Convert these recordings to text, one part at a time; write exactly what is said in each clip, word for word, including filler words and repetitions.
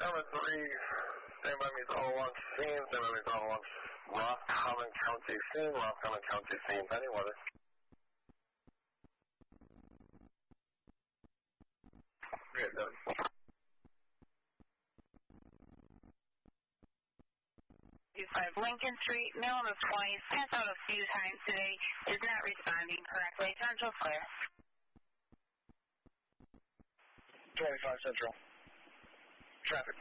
Number three, stand by me, call one scene, stand by me, call one Roscommon County scene, Roscommon County scene, penny weather. Great, done. five Lincoln Street, male in the twenties, passed out a few times today, is not responding correctly. Central clear. twenty-five Central. Traffic.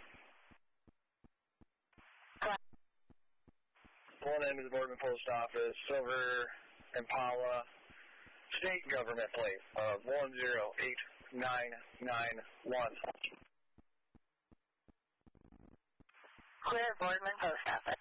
One end of the Boardman Post Office, Silver Impala, state government plate of one zero eight nine nine one. Clear, Boardman Post Office.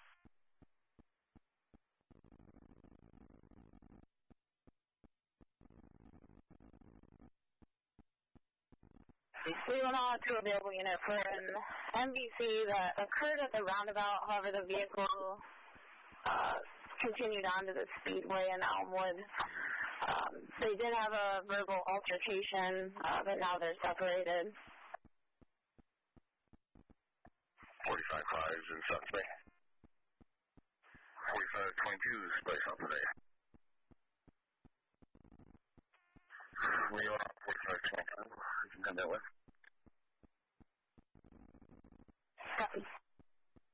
We went on to available unit for an M V C that occurred at the roundabout. However, the vehicle uh, continued on to the speedway in Elmwood. Um, they did have a verbal altercation, uh, but now they're separated. forty-five fives in South Bay. forty-five twenty-two, Spice South Bay. We are forty-five twenty-two. You can come that way.